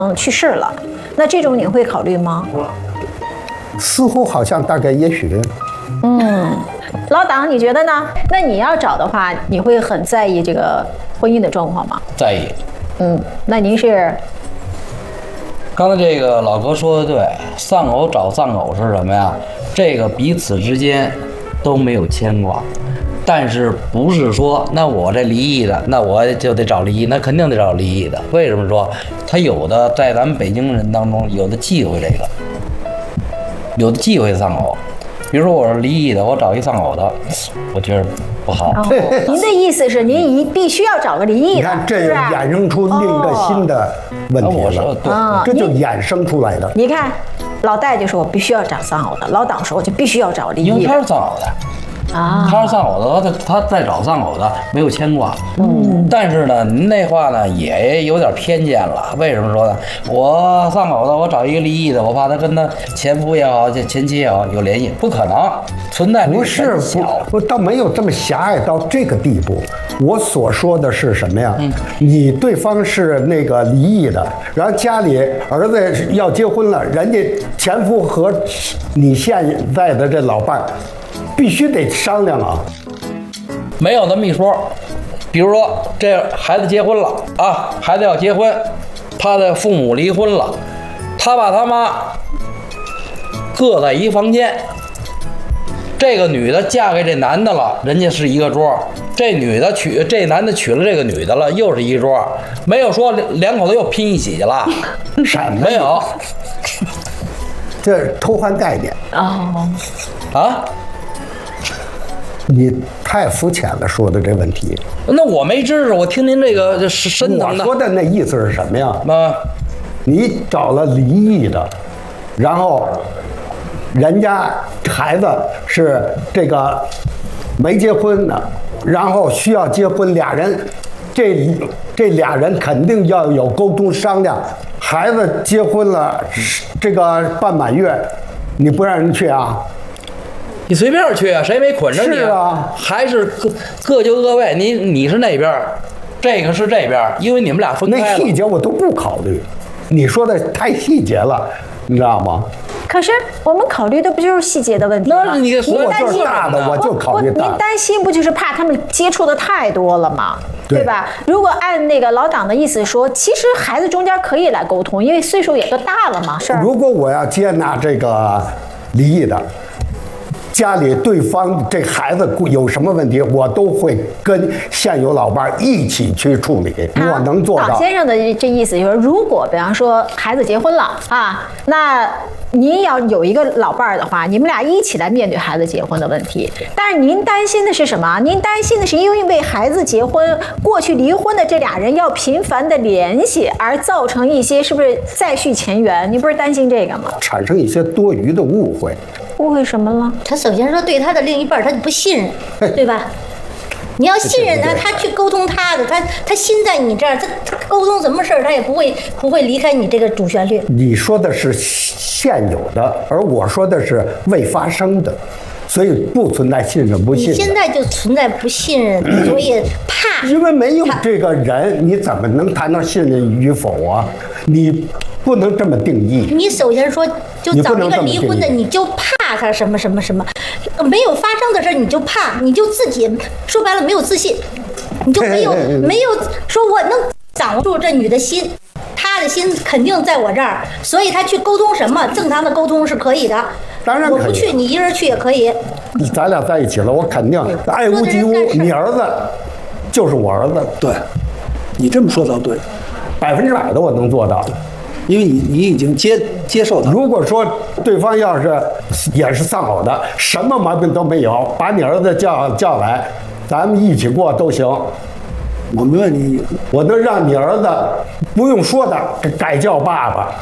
去世了，那这种你会考虑吗？ 似乎好像大概也许。 老党你觉得呢？那你要找的话，你会很在意这个婚姻的状况吗？ 在意。 那您是？ 刚才这个老哥说的对，丧偶找丧偶是什么呀？这个彼此之间都没有牵挂，但是不是说那我这离异的，那我就得找离异，那肯定得找离异的。为什么说他有的在咱们北京人当中有的忌讳这个，有的忌讳丧偶。比如说我是离异的，我找一丧偶的，我觉得不好。 您的意思是您必须要找个离异的？ 你看，这又衍生出另一个新的问题了。这就衍生出来的。 你看，老戴就说我必须要找丧偶的，老党说我就必须要找离异的。 因为他是丧偶的。他是丧偶的，他在找丧偶的，没有牵挂。但是呢，您那话呢也有点偏见了。为什么说呢？我丧偶的，我找一个离异的，我怕他跟他前夫也好，前妻也好有联系，不可能存在。 不是，不，倒没有这么狭隘到这个地步。我所说的是什么呀？你对方是那个离异的，然后家里儿子要结婚了，人家前夫和你现在的这老伴儿。必须得商量啊！ 没有那么一说。比如说，这孩子结婚了啊，孩子要结婚，他的父母离婚了，他爸他妈各在一房间。这个女的嫁给这男的了，人家是一个桌；这男的娶了这个女的了，又是一桌。没有说两口子又拼一起去了，没有。 这是偷换概念啊！ 你太肤浅了，说的这问题。 那我没知识，我听您这个是深层的。 我说的那意思是什么呀？你找了离异的，然后人家孩子是这个没结婚的，然后需要结婚，俩人这俩人肯定要有沟通商量。孩子结婚了，这个半满月，你不让人去啊？ 你随便去啊，谁没捆着你？ 是啊， 还是各就各位。你是那边，这个是这边，因为你们俩分开了。 那细节我都不考虑，你说的太细节了，你知道吗？ 可是我们考虑的不就是细节的问题吗？ 那你我就是大的，我就考虑大的。 您担心不就是怕他们接触的太多了吗？对吧？如果按那个老党的意思说，其实孩子中间可以来沟通，因为岁数也都大了嘛。是。 如果我要接纳这个离异的，家里对方这孩子有什么问题，我都会跟现有老伴一起去处理。我能做到。 党先生的这意思就是，如果比方说孩子结婚了啊，那您要有一个老伴儿的话，你们俩一起来面对孩子结婚的问题。但是您担心的是什么？您担心的是因为孩子结婚，过去离婚的这俩人要频繁的联系，而造成一些是不是再续前缘？你不是担心这个吗？ 产生一些多余的误会。 误会什么了？ 他首先说对他的另一半他就不信任，对吧？你要信任他，他去沟通他的，他心在你这儿，他沟通什么事儿，他也不会离开你这个主旋律。 你说的是现有的，而我说的是未发生的，所以不存在信任不信任。 你现在就存在不信任，所以怕。 因为没有这个人，你怎么能谈到信任与否啊？你不能这么定义。 你首先说，就找一个离婚的，你就怕他什么什么什么，没有发生的事你就怕，你就自己说白了没有自信，你就没有说我能掌握住这女的心，她的心肯定在我这儿，所以她去沟通什么正常的沟通是可以的。 当然可以， 我不去，你一人去也可以。 咱俩在一起了，我肯定爱屋及乌。你儿子就是我儿子， 对，你这么说倒对 ，100%的我能做到。 因为你已经接受他。 如果说对方要是也是丧偶的，什么毛病都没有，把你儿子叫来，咱们一起过都行。 我没问你， 我能让你儿子不用说的改叫爸爸。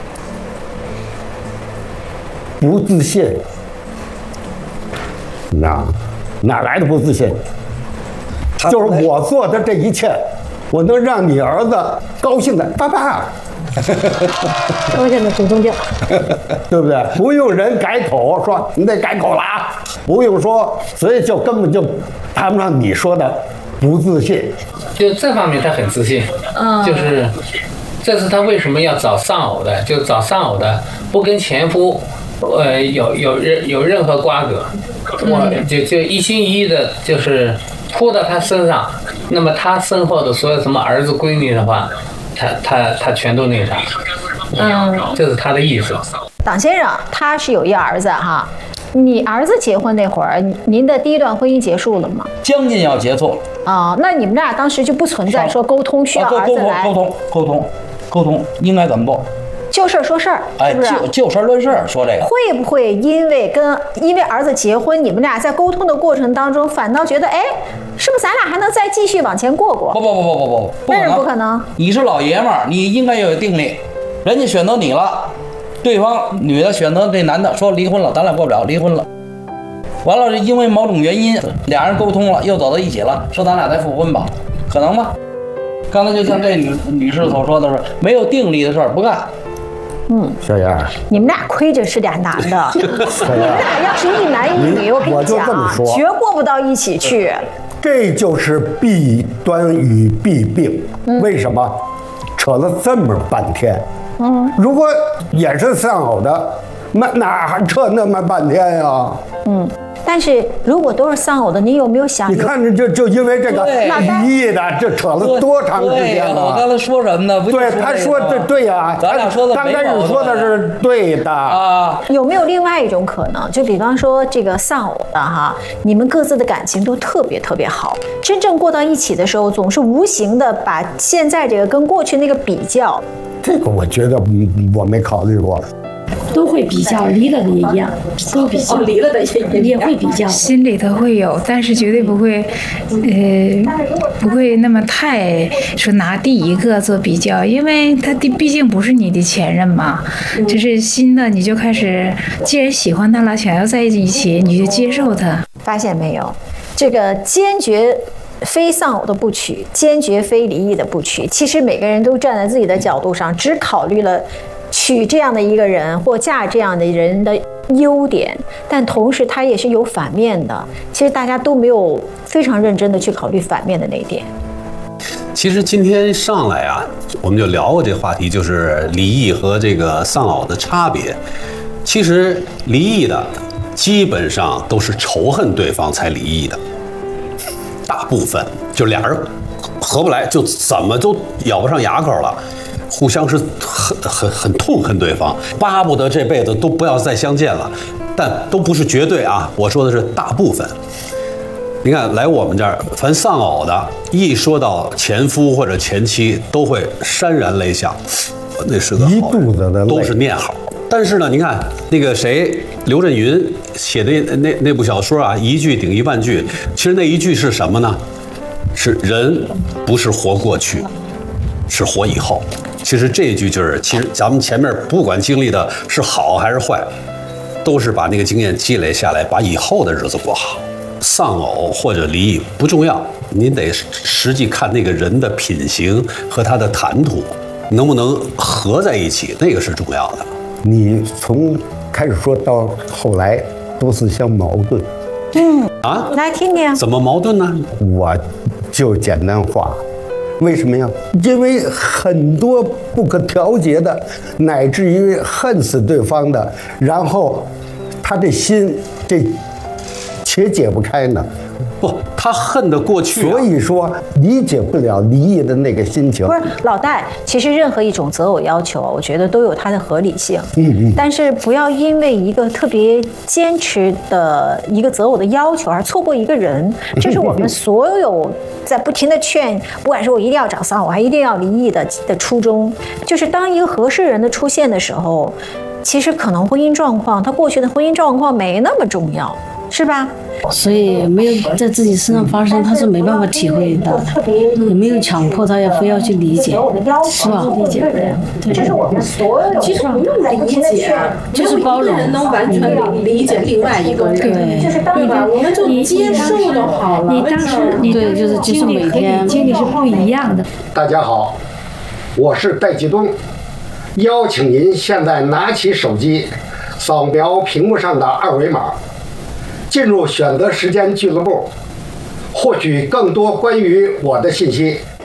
不自信，哪来的不自信？就是我做的这一切，我能让你儿子高兴的，爸爸。 高兴的主动叫， 对不对？不用人改口说你得改口了啊，不用说，所以就根本就谈不上你说的不自信。 就这方面他很自信，就是这是他为什么要找丧偶的，就找丧偶的，不跟前夫有任何瓜葛，我就一心一意的就是扑到他身上，那么他身后的所有什么儿子闺女的话，他全都那啥，这是他的意思。 党先生他是有一儿子哈，你儿子结婚那会儿，您的第一段婚姻结束了吗？ 将近要结束了。 那你们俩当时就不存在说沟通需要儿子来沟通应该怎么做？ 就事儿说事儿，是不是？ 就事儿论事儿说这个。 会不会因为儿子结婚，你们俩在沟通的过程当中，反倒觉得，哎，是不是咱俩还能再继续往前过？ 不， 为什么不可能？ 你是老爷们儿，你应该要有定力。人家选择你了，对方女的选择这男的，说离婚了，咱俩过不了，离婚了。完了，因为某种原因，俩人沟通了，又走到一起了，说咱俩再复婚吧，可能吗？刚才就像这女士所说的是，没有定力的事儿不干。 小燕， 你们俩亏着是俩男的，你们俩要是一男一女，我跟你讲，绝过不到一起去。 这就是弊端与弊病。为什么？扯了这么半天。如果也是丧偶的，哪还扯那么半天呀？ 但是如果都是丧偶的，你有没有想？ 你看着就因为这个离异的，这扯了多长时间了？ 我刚才说什么呢？ 对，他说的对呀， 咱俩说的刚开始说的是对的啊。 有没有另外一种可能？就比方说这个丧偶的哈，你们各自的感情都特别特别好，真正过到一起的时候，总是无形的把现在这个跟过去那个比较。 这个我觉得我没考虑过。 都会比较，离了的也一样，都比较，离了的也会比较， 心里头会有，但是绝对不会，不会那么太说拿第一个做比较，因为他毕竟不是你的前任嘛，这是新的，你就开始，既然喜欢他了，想要在一起，你就接受他。 发现没有，这个坚决非丧偶的不娶，坚决非离异的不娶，其实每个人都站在自己的角度上，只考虑了娶这样的一个人或嫁这样的人的优点，但同时他也是有反面的。其实大家都没有非常认真的去考虑反面的那一点。 其实今天上来啊，我们就聊过这个话题，就是离异和这个丧偶的差别。其实离异的基本上都是仇恨对方才离异的，大部分就俩人合不来，就怎么都咬不上牙口了。互相是很痛恨对方，巴不得这辈子都不要再相见了，但都不是绝对啊。我说的是大部分。你看来我们这儿，凡丧偶的，一说到前夫或者前妻，都会潸然泪下，那是个好人， 一肚子的泪， 都是念好。但是呢，你看那个谁，刘震云写的那部小说啊，一句顶一万句。其实那一句是什么呢？是人不是活过去，是活以后。其实这一句就是，其实咱们前面不管经历的是好还是坏，都是把那个经验积累下来，把以后的日子过好。丧偶或者离异不重要，您得实际看那个人的品行和他的谈吐能不能合在一起，那个是重要的。 你从开始说到后来都是相矛盾。 来听听。 怎么矛盾呢？ 我就简单化。为什么呀？因为很多不可调节的，乃至于恨死对方的，然后他这心这且解不开呢。 不，他恨得过去， 所以说理解不了离异的那个心情。 不是老戴，其实任何一种择偶要求，我觉得都有它的合理性。但是不要因为一个特别坚持的一个择偶的要求而错过一个人。这是我们所有在不停的劝，不管是我一定要找丧偶，还一定要离异的初衷，就是当一个合适人的出现的时候，其实可能婚姻状况，他过去的婚姻状况没那么重要。是吧？ 所以没有在自己身上发生，他是没办法体会到的，也没有强迫他非要去理解，是吧？理解不了。对， 这是我们所有其实不用理解， 就是包容。 没有一个人能完全理解另外一个人，对吧？我们就接受就好了。 你当时你对，就是每天经历是不一样的。 大家好，我是戴继东，邀请您现在拿起手机，扫描屏幕上的二维码。进入选择时间俱乐部，获取更多关于我的信息。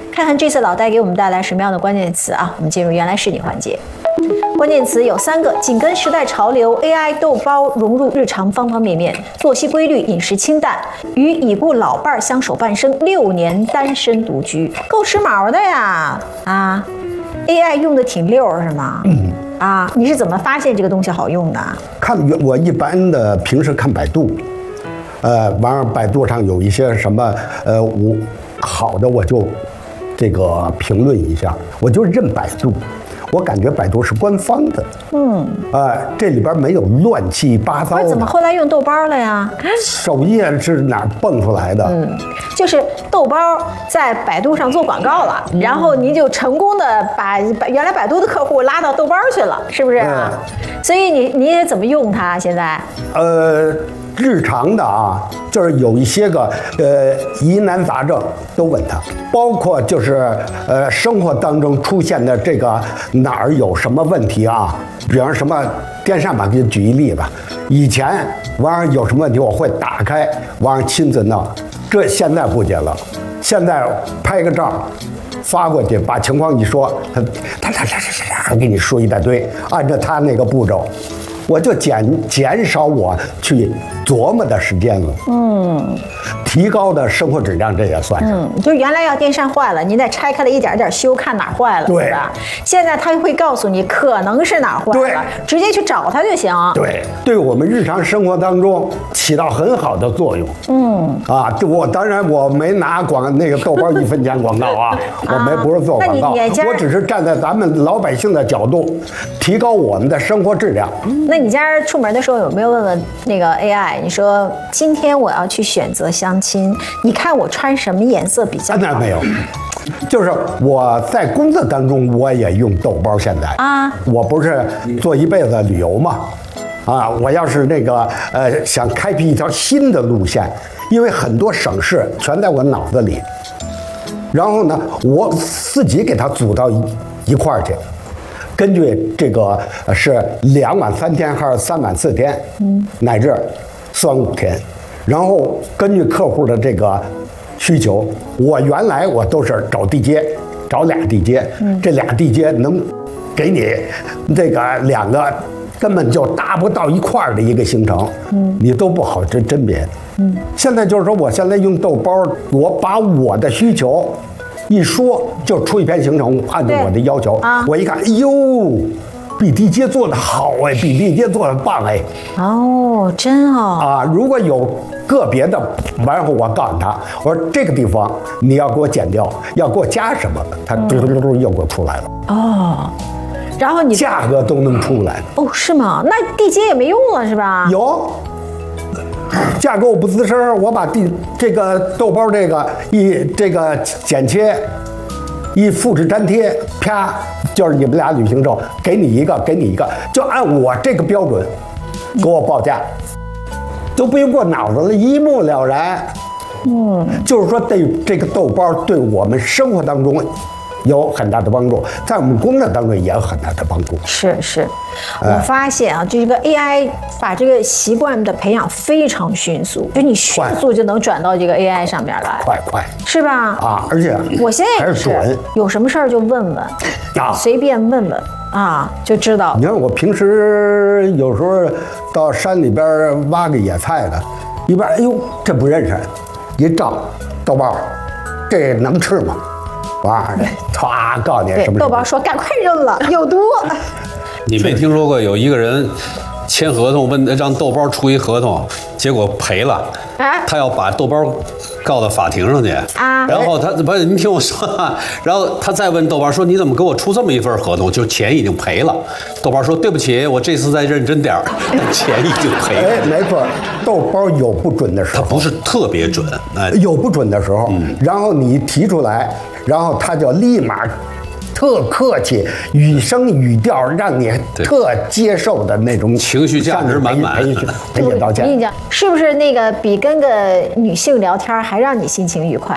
看看这次老戴给我们带来什么样的关键词啊？我们进入原来是你环节。关键词有3个：紧跟时代潮流 ，AI 豆包融入日常方方面面，作息规律，饮食清淡，与已故老伴儿相守半生，6年单身独居，够时髦的呀！啊 ，AI 用的挺溜是吗？啊，你是怎么发现这个东西好用的？ 看我一般的平时看百度，完了百度上有一些什么我好的我就这个评论一下，我就认百度。我感觉百度是官方的，这里边没有乱七八糟的。 怎么后来用豆包了呀？ 首页是哪儿蹦出来的？ 就是豆包在百度上做广告了，然后您就成功的把原来百度的客户拉到豆包去了，是不是？所以你也怎么用它？现在？ 日常的啊，就是有一些个疑难杂症都问他，包括就是生活当中出现的这个哪儿有什么问题啊，比方什么电扇吧，给举一例吧。以前完了有什么问题，我会打开完了亲自弄，这现在不行了，现在拍个照发过去，把情况一说，他给你说一大堆，按照他那个步骤。我就减少我去琢磨的时间了，提高的生活质量，这也算是。 就是原来要电扇坏了，您再拆开了一点点修，看哪儿坏了，对吧？现在他会告诉你可能是哪儿坏了，直接去找他就行。 对我们日常生活当中起到很好的作用。我当然我没拿那个豆包1分钱广告啊，我不是做广告，我只是站在咱们老百姓的角度，提高我们的生活质量。 那你家出门的时候有没有问问那个 AI？你说今天我要去选择相亲，你看我穿什么颜色比较好？ 那没有，就是我在工作当中我也用豆包。现在我不是做一辈子旅游嘛，我要是那个想开辟一条新的路线，因为很多省市全在我脑子里，然后呢，我自己给它组到一块儿去。根据这个是2晚3天还是3晚4天，乃至4晚5天，然后根据客户的这个需求，我原来我都是找地接，找俩地接，这俩地接能给你这个2个根本就搭不到一块儿的一个行程，你都不好甄别。现在就是说，我现在用豆包，我把我的需求一说就出一篇行程，按照我的要求，我一看，哎呦，比地接做的好哎，比地接做的棒哎。 真如果有个别的，然后我告诉他，我说这个地方你要给我剪掉，要给我加什么，他嘟又给我出来了。 然后你价格都能出来。 是吗？那地接也没用了是吧？ 有。价格我不吱声，我把这个豆包这个剪切，一复制粘贴，啪，就是你们俩旅行社给你一个，就按我这个标准给我报价，都不用过脑子了，一目了然。就是说对这个豆包对我们生活当中有很大的帮助，在我们工作当中也有很大的帮助。 是，我发现这个 AI 把这个习惯的培养非常迅速，就你迅速就能转到这个 AI 上面来， 快， 是吧？ 而且我现在也是有什么事儿就问问，随便问问就知道。 你看我平时有时候到山里边挖个野菜的，一边哎呦这不认识，一照豆包，这能吃吗？唰，告诉你什么？ 豆包说：“赶快扔了，有毒。” 你没听说过有一个人签合同，让豆包出一合同，结果赔了，他要把豆包告到法庭上去然后他不是你听我说然后他再问豆包说：“你怎么给我出这么一份合同？就钱已经赔了。”豆包说：“对不起，我这次再认真点儿，钱已经赔了。” 没错，豆包有不准的时候， 它不是特别准， 有不准的时候，然后你提出来，然后他就立马。特客气，语声语调让你特接受的那种情绪价值满满， 赔礼道歉。 我跟你讲，是不是那个比跟个女性聊天还让你心情愉快？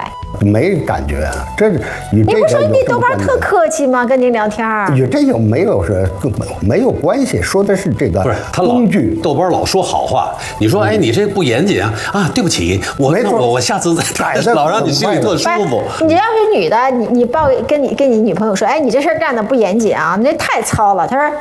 没感觉啊。这与这个你不说你豆瓣有特客气吗？跟您聊天与这有没有是没有关系？说的是这个不是他工具。 豆瓣老说好话，你说哎，你这不严谨啊！对不起，我下次再老让你心里特舒服。 你要是女的，你跟你女朋友说，哎，你这事儿干的不严谨啊，你这太糙了。他说